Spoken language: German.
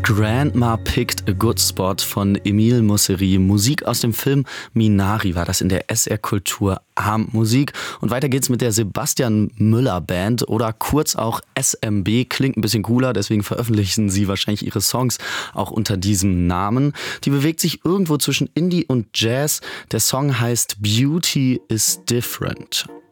Grandma Picked a Good Spot von Emile Mosseri. Musik aus dem Film Minari war das in der SR Kultur Abendmusik. Und weiter geht's mit der Sebastian Müller Band oder kurz auch SMB. Klingt ein bisschen cooler, deswegen veröffentlichen sie wahrscheinlich ihre Songs auch unter diesem Namen. Die bewegt sich irgendwo zwischen Indie und Jazz. Der Song heißt Beauty is Different.